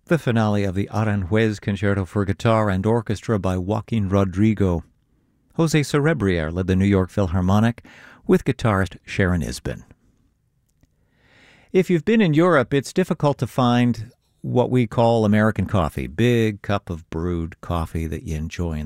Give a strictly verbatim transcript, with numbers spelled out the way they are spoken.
the finale of the Aranjuez Concerto for Guitar and Orchestra by Joaquin Rodrigo. Jose Cerebriere led the New York Philharmonic with guitarist Sharon Isbin. If you've been in Europe, it's difficult to find what we call American coffee, big cup of brewed coffee that you enjoy in